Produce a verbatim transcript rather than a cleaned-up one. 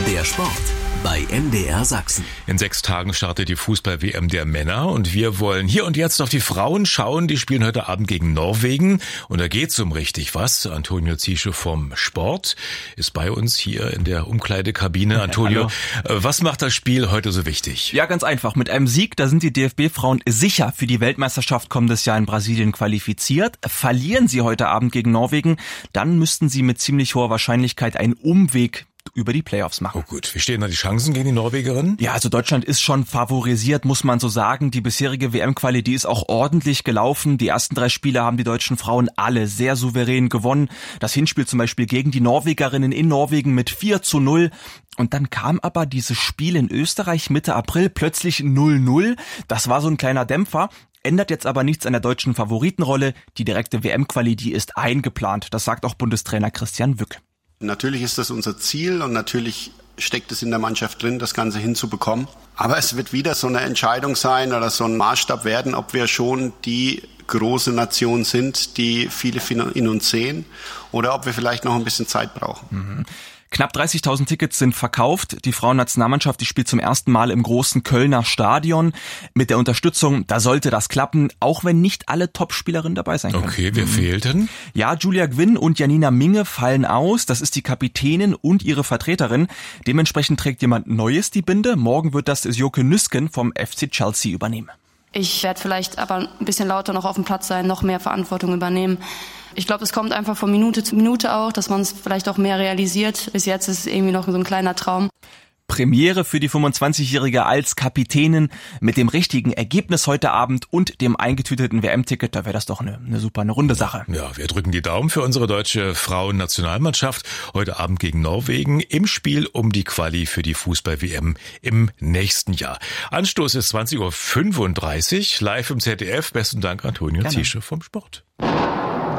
Der Sport bei M D R Sachsen. In sechs Tagen startet die Fußball-W M der Männer und wir wollen hier und jetzt auf die Frauen schauen. Die spielen heute Abend gegen Norwegen und da geht's um richtig was. Antonio Ziesche vom Sport ist bei uns hier in der Umkleidekabine. Antonio, Hallo. Was macht das Spiel heute so wichtig? Ja, ganz einfach. Mit einem Sieg, da sind die D F B-Frauen sicher für die Weltmeisterschaft kommendes Jahr in Brasilien qualifiziert. Verlieren sie heute Abend gegen Norwegen, dann müssten sie mit ziemlich hoher Wahrscheinlichkeit einen Umweg über die Playoffs machen. Oh gut, wie stehen da die Chancen gegen die Norwegerinnen? Ja, also Deutschland ist schon favorisiert, muss man so sagen. Die bisherige W M-Quali, die ist auch ordentlich gelaufen. Die ersten drei Spiele haben die deutschen Frauen alle sehr souverän gewonnen. Das Hinspiel zum Beispiel gegen die Norwegerinnen in Norwegen mit vier zu null. Und dann kam aber dieses Spiel in Österreich Mitte April plötzlich null null. Das war so ein kleiner Dämpfer. Ändert jetzt aber nichts an der deutschen Favoritenrolle. Die direkte W M-Quali, die ist eingeplant. Das sagt auch Bundestrainer Christian Wück. Natürlich ist das unser Ziel und natürlich steckt es in der Mannschaft drin, das Ganze hinzubekommen. Aber es wird wieder so eine Entscheidung sein oder so ein Maßstab werden, ob wir schon die große Nation sind, die viele in uns sehen, oder ob wir vielleicht noch ein bisschen Zeit brauchen. Mhm. Knapp dreißigtausend Tickets sind verkauft. Die Frauennationalmannschaft, die spielt zum ersten Mal im großen Kölner Stadion. Mit der Unterstützung, da sollte das klappen, auch wenn nicht alle Topspielerinnen dabei sein können. Okay, wer mhm. fehlt denn? Ja, Julia Gwynn und Janina Minge fallen aus. Das ist die Kapitänin und ihre Vertreterin. Dementsprechend trägt jemand Neues die Binde. Morgen wird das Sjoke Nüsken vom F C Chelsea übernehmen. Ich werde vielleicht aber ein bisschen lauter noch auf dem Platz sein, noch mehr Verantwortung übernehmen. Ich glaube, es kommt einfach von Minute zu Minute auch, dass man es vielleicht auch mehr realisiert. Bis jetzt ist es irgendwie noch so ein kleiner Traum. Premiere für die fünfundzwanzigjährige als Kapitänin mit dem richtigen Ergebnis heute Abend und dem eingetüteten W M-Ticket. Da wäre das doch eine, eine super, eine runde Sache. Ja, wir drücken die Daumen für unsere deutsche Frauennationalmannschaft heute Abend gegen Norwegen im Spiel um die Quali für die Fußball-W M im nächsten Jahr. Anstoß ist zwanzig Uhr fünfunddreißig, live im Z D F. Besten Dank, Antonio Ziesche vom Sport.